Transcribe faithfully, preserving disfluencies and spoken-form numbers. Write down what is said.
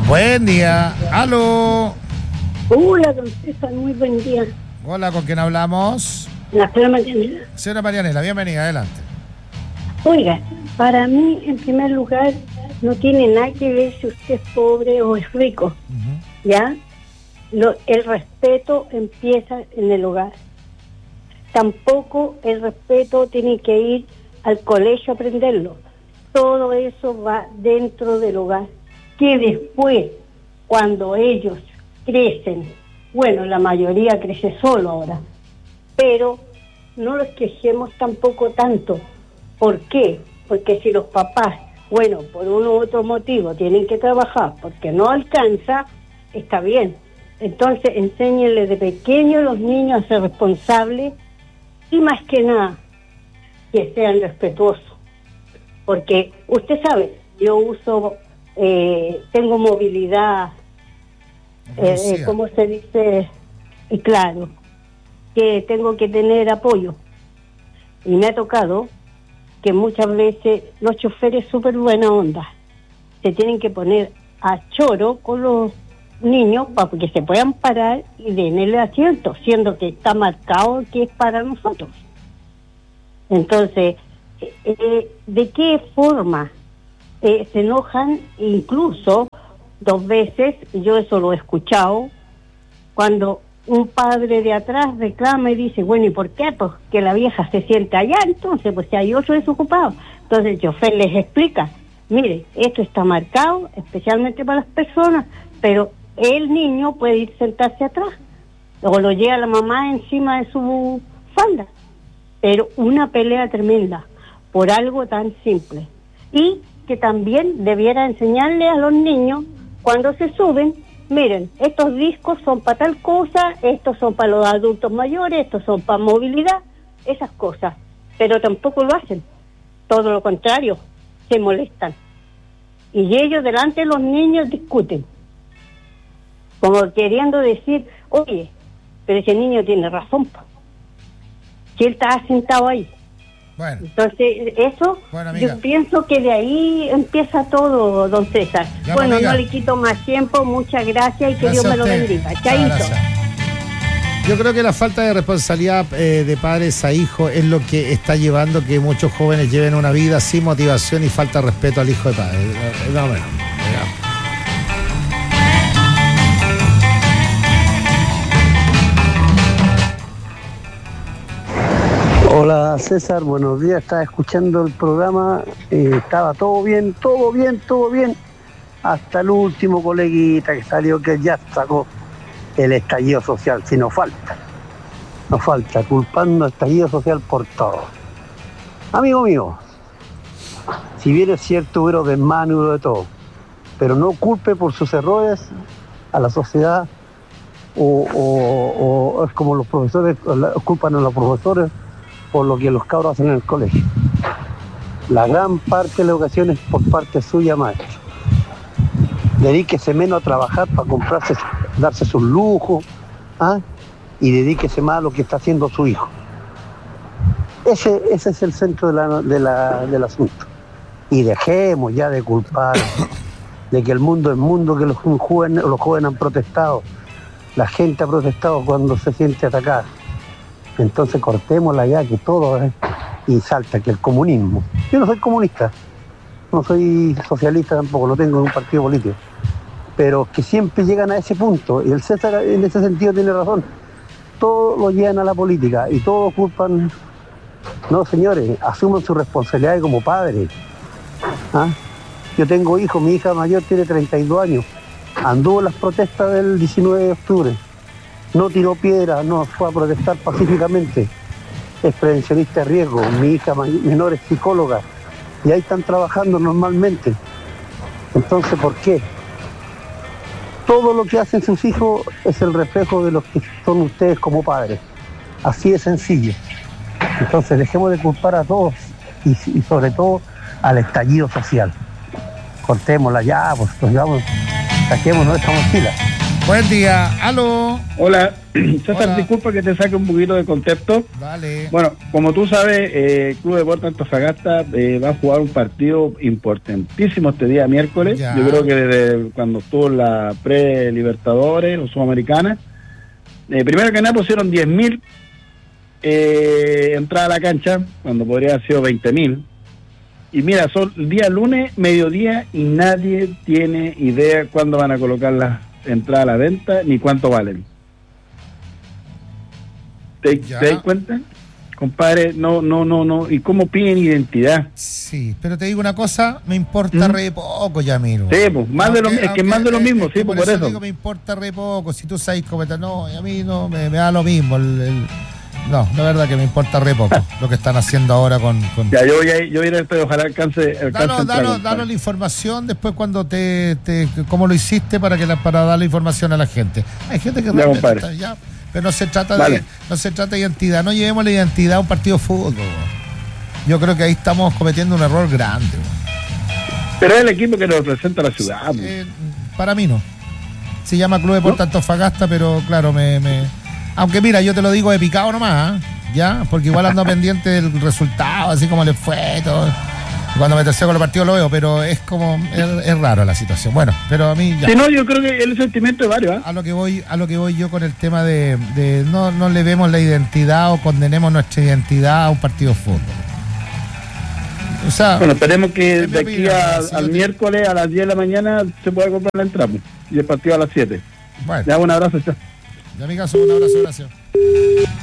Buen día. Aló. Hola, don César, muy buen día. Hola, ¿con quién hablamos? La señora Marianela. Señora Marianela, bienvenida, adelante. Oiga, para mí, en primer lugar, no tiene nada que ver si usted es pobre o es rico, uh-huh. ¿Ya? Lo, el respeto empieza en el hogar. Tampoco el respeto tiene que ir al colegio a aprenderlo. Todo eso va dentro del hogar. Que después, cuando ellos crecen, bueno, la mayoría crece solo ahora, pero no los quejemos tampoco tanto. ¿Por qué? Porque si los papás, bueno, por uno u otro motivo tienen que trabajar porque no alcanza, está bien. Entonces enséñenle de pequeños a los niños a ser responsables y más que nada que sean respetuosos. Porque usted sabe, yo uso, eh, tengo movilidad, eh, ¿cómo se dice? Y claro, que tengo que tener apoyo. Y me ha tocado que muchas veces los choferes súper buena onda se tienen que poner a choro con los niños para que se puedan parar y den el asiento, siendo que está marcado que es para nosotros. Entonces, eh, ¿de qué forma eh, se enojan? Incluso dos veces, yo eso lo he escuchado, cuando un padre de atrás reclama y dice, bueno, ¿y por qué? Pues que la vieja se siente allá, entonces, pues si hay otro desocupado. Entonces el chofer les explica, mire, esto está marcado especialmente para las personas, pero el niño puede ir a sentarse atrás, o lo lleva la mamá encima de su falda. Pero una pelea tremenda, por algo tan simple. Y que también debiera enseñarle a los niños, cuando se suben, miren, estos discos son para tal cosa, estos son para los adultos mayores, estos son para movilidad, esas cosas. Pero tampoco lo hacen. Todo lo contrario, se molestan. Y ellos delante de los niños discuten. Como queriendo decir, oye, pero ese niño tiene razón, pa. Si él está sentado ahí. Bueno. Entonces, eso, bueno, yo pienso que de ahí empieza todo, don César. Ya, bueno, amiga, no le quito más tiempo, muchas gracias y que gracias Dios me lo bendiga. Chaito. Yo creo que la falta de responsabilidad eh, de padres a hijos es lo que está llevando que muchos jóvenes lleven una vida sin motivación y falta de respeto al hijo de padre. No, bueno, Hola César, buenos días, estaba escuchando el programa, eh, estaba todo bien, todo bien, todo bien, hasta el último coleguita que salió que ya sacó el estallido social, si nos falta, nos falta, culpando al estallido social por todo. Amigo mío, si bien es cierto, hubo desmán, hubo de todo, pero no culpe por sus errores a la sociedad, o, o, o es como los profesores, culpan a los profesores por lo que los cabros hacen en el colegio. La gran parte de la educación es por parte suya, maestro. Dedíquese menos a trabajar para comprarse, darse sus lujos, ¿ah? Y dedíquese más a lo que está haciendo su hijo. Ese, ese es el centro de la, de la, del asunto. Y dejemos ya de culpar de que el mundo es mundo, que los jóvenes, los jóvenes han protestado. La gente ha protestado cuando se siente atacada. Entonces cortémosla ya, que todo es, y salta que el comunismo. Yo no soy comunista, no soy socialista tampoco, no tengo un partido político, pero que siempre llegan a ese punto, y el César en ese sentido tiene razón, todos lo llevan a la política y todos culpan. No, señores, asuman su responsabilidad como padres. ¿Ah? Yo tengo hijos, mi hija mayor tiene treinta y dos años, anduvo en las protestas del diecinueve de octubre. No tiró piedra, no fue a protestar pacíficamente. Es prevencionista de riesgo. Mi hija menor es psicóloga. Y ahí están trabajando normalmente. Entonces, ¿por qué? Todo lo que hacen sus hijos es el reflejo de lo que son ustedes como padres. Así de sencillo. Entonces, dejemos de culpar a todos y, y sobre todo al estallido social. Cortémosla ya, pues, pues vamos, saquémonos de esta mochila. Buen día, aló. Hola, César, Hola. disculpa que te saque un poquito de contexto. Dale. Bueno, como tú sabes, eh, Club Deportes Antofagasta eh, va a jugar un partido importantísimo este día miércoles. Ya. Yo creo que desde cuando estuvo en la pre-Libertadores o Sudamericana, eh, primero que nada pusieron diez mil eh, entrada a la cancha, cuando podría haber sido veinte mil. Y mira, son el día lunes, mediodía, y nadie tiene idea cuándo van a colocar las entradas a la venta ni cuánto valen. ¿Te, Ya. ¿te das cuenta? Compadre, no, no, no, no. ¿Y cómo piden identidad? Sí, pero te digo una cosa, me importa ¿Mm? re poco, Yamiro. Sí, pues, más de lo- es que más de lo mismo, sí, por pues, por eso. digo, me importa re poco, si tú sabes cómo está, no, y a mí no, me, me da lo mismo, el, el- no, la verdad que me importa re poco lo que están haciendo ahora con... con... Ya, yo voy a ir, yo voy a ir al estadio, ojalá alcance, alcance Danos, a entrar, danos, compadre. danos la información después cuando te, te cómo lo hiciste para que la, para dar la información a la gente. Hay gente que Ya, realmente compadre. está- ya, pero no se trata Vale. de no se trata de identidad, no llevemos la identidad a un partido de fútbol. Yo creo que ahí estamos cometiendo un error grande. Pero es el equipo que representa la ciudad. pues. Eh, para mí no. Se llama Club Deportes Antofagasta, pero claro, me, me aunque mira, yo te lo digo de picado nomás, ¿eh? Ya, porque igual ando pendiente del resultado, así como le fue todo. Cuando me tercero con los partidos lo veo, pero es como es, es raro la situación. Bueno, pero a mí ya. Si no, yo creo que el sentimiento de varios. ¿eh? A lo que voy, a lo que voy yo con el tema de, de no, no le vemos la identidad o condenemos nuestra identidad a un partido de fútbol. O sea, Bueno, esperemos que es mi de aquí opinión, a- si yo al te- miércoles a las diez de la mañana se pueda comprar la entrada. pues, Y el partido a las siete. bueno, Ya, un abrazo. Chao. de mi caso, un abrazo, gracias.